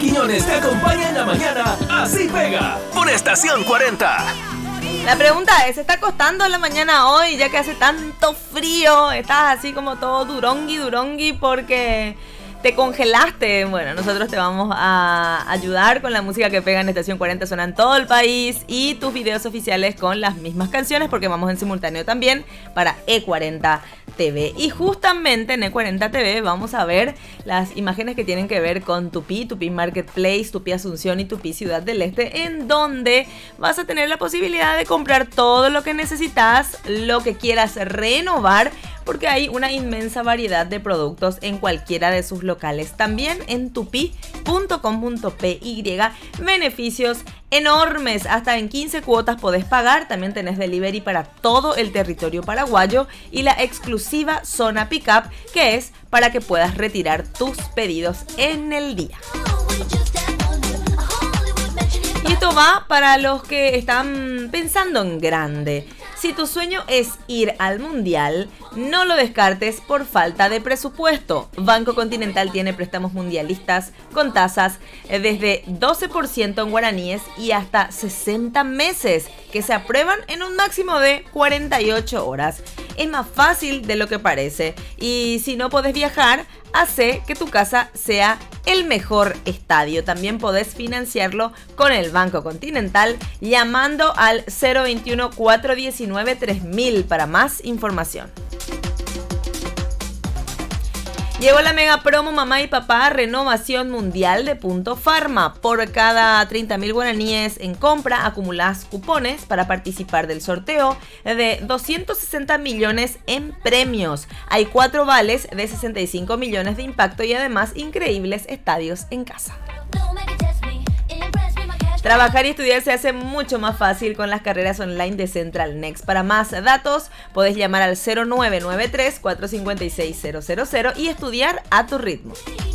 Quiñones te acompaña en la mañana. Así pega. Por Estación 40. La pregunta es, ¿se está acostando la mañana hoy ya que hace tanto frío? Estás así como todo durongui porque te congelaste. Bueno, nosotros te vamos a ayudar con la música que pega en Estación 40, suena en todo el país, y tus videos oficiales con las mismas canciones, porque vamos en simultáneo también para E40 TV. Y justamente en E40 TV vamos a ver las imágenes que tienen que ver con Tupi Marketplace, Tupi Asunción y Tupi Ciudad del Este, en donde vas a tener la posibilidad de comprar todo lo que necesitas, lo que quieras renovar, porque hay una inmensa variedad de productos en cualquiera de sus locales. También en tupi.com.py, beneficios enormes, hasta en 15 cuotas podés pagar. También tenés delivery para todo el territorio paraguayo y la exclusiva zona pickup, que es para que puedas retirar tus pedidos en el día. Y esto va para los que están pensando en grande. Si tu sueño es ir al mundial, no lo descartes por falta de presupuesto. Banco Continental tiene préstamos mundialistas con tasas desde 12% en guaraníes y hasta 60 meses que se aprueban en un máximo de 48 horas. Es más fácil de lo que parece, y si no podés viajar, hace que tu casa sea el mejor estadio. También podés financiarlo con el Banco Continental llamando al 021 419 3000 para más información. Llegó la mega promo Mamá y Papá Renovación Mundial de Punto Farma. Por cada 30.000 guaraníes en compra, acumulás cupones para participar del sorteo de 260 millones en premios. Hay 4 vales de 65 millones de impacto y además increíbles estadios en casa. Trabajar y estudiar se hace mucho más fácil con las carreras online de Central Next. Para más datos, podés llamar al 0993 456 000 y estudiar a tu ritmo.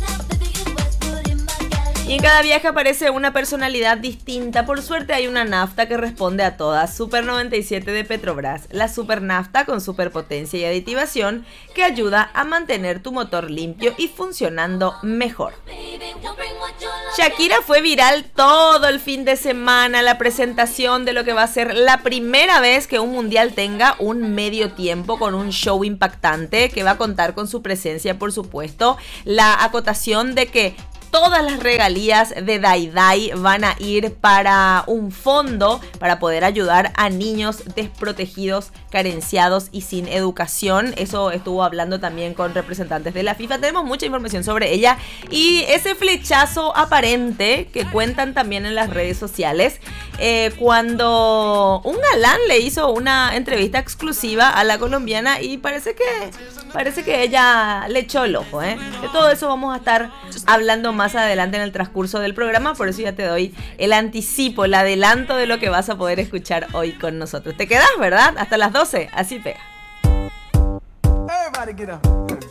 Y en cada viaje aparece una personalidad distinta. Por suerte hay una nafta que responde a todas. Super 97 de Petrobras, la super nafta con superpotencia y aditivación que ayuda a mantener tu motor limpio y funcionando mejor. Shakira fue viral todo el fin de semana, la presentación de lo que va a ser la primera vez que un mundial tenga un medio tiempo con un show impactante que va a contar con su presencia, por supuesto. La acotación de que todas las regalías de Dai Dai van a ir para un fondo para poder ayudar a niños desprotegidos, carenciados y sin educación. Eso estuvo hablando también con representantes de la FIFA. Tenemos mucha información sobre ella y ese flechazo aparente que cuentan también en las redes sociales, cuando un galán le hizo una entrevista exclusiva a la colombiana y parece que ella le echó el ojo. De todo eso vamos a estar hablando más adelante en el transcurso del programa, por eso ya te doy el anticipo, el adelanto de lo que vas a poder escuchar hoy con nosotros. Te quedas, ¿verdad? Hasta las 12, así pega. Everybody get up.